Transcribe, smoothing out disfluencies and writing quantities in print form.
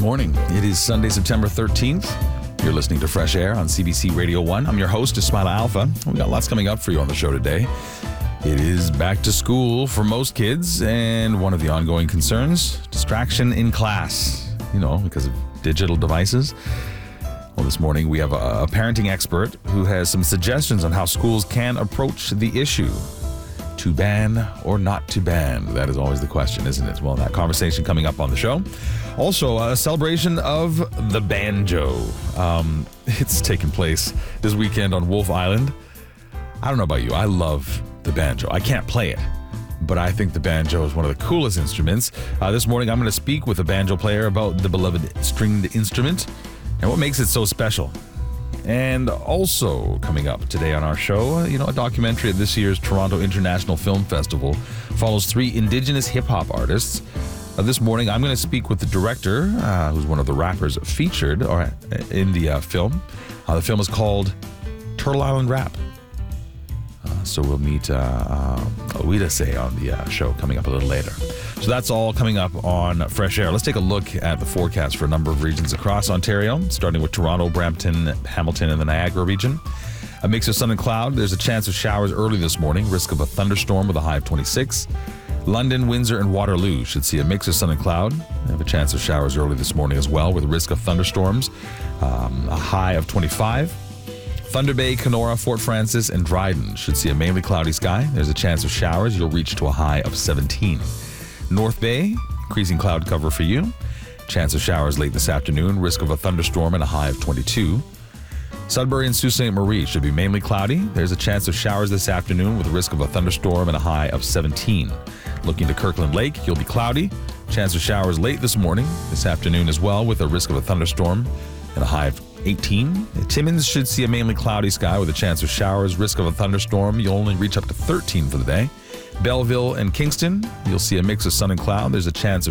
morning. It is Sunday, September 13th. You're listening to Fresh Air on CBC Radio 1. I'm your host, Ismaila Alfa. We got lots coming up for you on the show today. It is back to school for most kids, and one of the ongoing concerns, distraction in class, because of digital devices. Well, this morning we have a parenting expert who has some suggestions on how schools can approach the issue. To ban or not to ban? That is always the question, isn't it? Well, that conversation coming up on the show. Also, a celebration of the banjo. It's taking place this weekend on Wolf Island. I don't know about you. I love the banjo. I can't play it, but I think the banjo is one of the coolest instruments. This morning, I'm going to speak with a banjo player about the beloved stringed instrument and what makes it so special. And also coming up today on our show, a documentary at this year's Toronto International Film Festival follows three Indigenous hip-hop artists. This morning, I'm going to speak with the director, who's one of the rappers featured in the film. The film is called Turtle Island Rap. So we'll meet Ouida Say on the show coming up a little later. So that's all coming up on Fresh Air. Let's take a look at the forecast for a number of regions across Ontario, starting with Toronto, Brampton, Hamilton, and the Niagara region. A mix of sun and cloud. There's a chance of showers early this morning, risk of a thunderstorm with a high of 26. London, Windsor, and Waterloo should see a mix of sun and cloud. They have a chance of showers early this morning as well, with a risk of thunderstorms, a high of 25. Thunder Bay, Kenora, Fort Francis, and Dryden should see a mainly cloudy sky. There's a chance of showers. You'll reach to a high of 17. North Bay, increasing cloud cover for you. Chance of showers late this afternoon. Risk of a thunderstorm and a high of 22. Sudbury and Sault Ste. Marie should be mainly cloudy. There's a chance of showers this afternoon with a risk of a thunderstorm and a high of 17. Looking to Kirkland Lake, you'll be cloudy. Chance of showers late this morning, this afternoon as well, with a risk of a thunderstorm and a high of 18. Timmins should see a mainly cloudy sky with a chance of showers, risk of a thunderstorm. You'll only reach up to 13 for the day. Belleville and Kingston, you'll see a mix of sun and cloud. There's a chance of